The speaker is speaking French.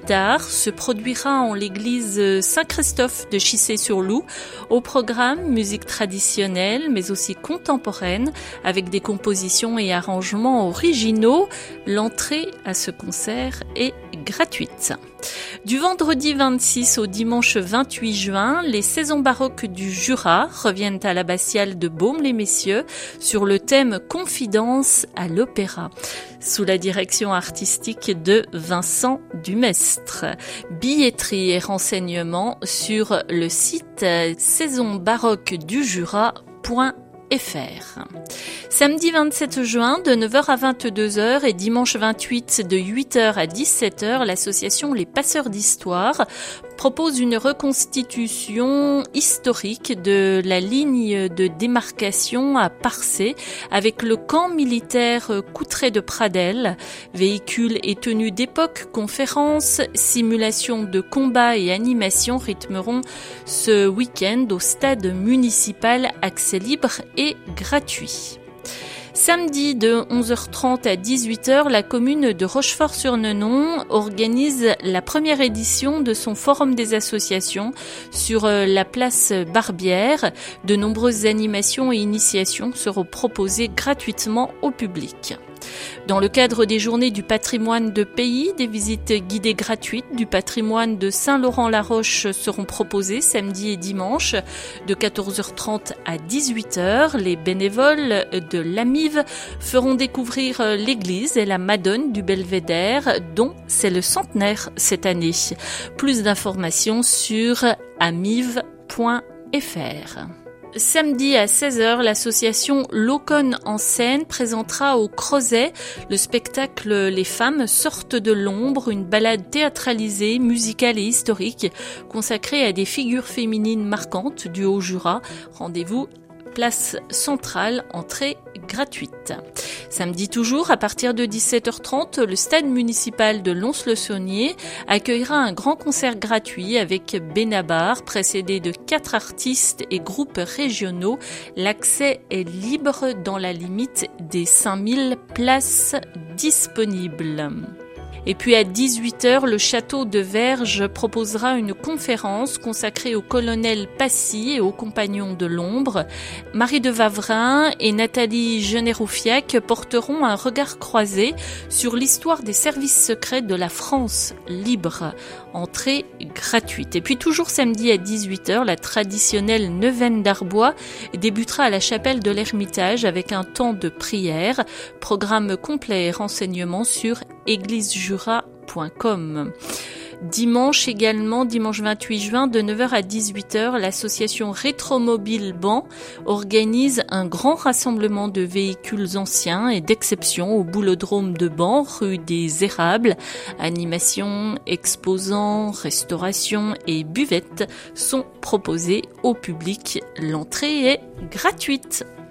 guitare se produira en l'église Saint-Christophe de Chissé-sur-Loup. Au programme, musique traditionnelle mais aussi contemporaine avec des compositions et arrangements originaux. L'entrée à ce concert est gratuite. Du vendredi 26 au dimanche 28 juin, les saisons baroques du Jura reviennent à l'abbatiale de Baume-les-Messieurs sur le thème Confidence à l'opéra, sous la direction artistique de Vincent Dumestre. Billetterie et renseignements sur le site saisonbaroquedujura.fr. Samedi 27 juin de 9h à 22h et dimanche 28 de 8h à 17h, l'association Les Passeurs d'Histoire propose une reconstitution historique de la ligne de démarcation à Parcé avec le camp militaire Coutray de Pradelles. Véhicules et tenues d'époque, conférences, simulations de combats et animations rythmeront ce week-end au stade municipal, accès libre et gratuit. Samedi de 11h30 à 18h, la commune de Rochefort-sur-Nenon organise la première édition de son forum des associations sur la place Barbière. De nombreuses animations et initiations seront proposées gratuitement au public. Dans le cadre des journées du patrimoine de pays, des visites guidées gratuites du patrimoine de Saint-Laurent-la-Roche seront proposées samedi et dimanche de 14h30 à 18h. Les bénévoles de l'AMIV feront découvrir l'église et la Madone du Belvédère, dont c'est le centenaire cette année. Plus d'informations sur amiv.fr. Samedi à 16h, l'association L'Aucone en scène présentera au Crozet le spectacle Les femmes sortent de l'ombre, une balade théâtralisée, musicale et historique consacrée à des figures féminines marquantes du Haut-Jura. Rendez-vous place centrale, entrée gratuite. Samedi toujours, à partir de 17h30, le stade municipal de Lons-le-Saunier accueillera un grand concert gratuit avec Benabar, précédé de 4 artistes et groupes régionaux. L'accès est libre dans la limite des 5000 places disponibles. Et puis à 18h, le château de Verges proposera une conférence consacrée au colonel Passy et aux compagnons de l'ombre. Marie de Wavrin et Nathalie Genet-Roufiac porteront un regard croisé sur l'histoire des services secrets de la France libre. Entrée gratuite. Et puis toujours samedi à 18h, la traditionnelle neuvaine d'Arbois débutera à la chapelle de l'Ermitage avec un temps de prière. Programme complet et renseignements sur églisejura.com. Dimanche également, dimanche 28 juin, de 9h à 18h, l'association Rétromobile Ban organise un grand rassemblement de véhicules anciens et d'exception au boulodrome de Ban, rue des Érables. Animations, exposants, restauration et buvettes sont proposés au public. L'entrée est gratuite.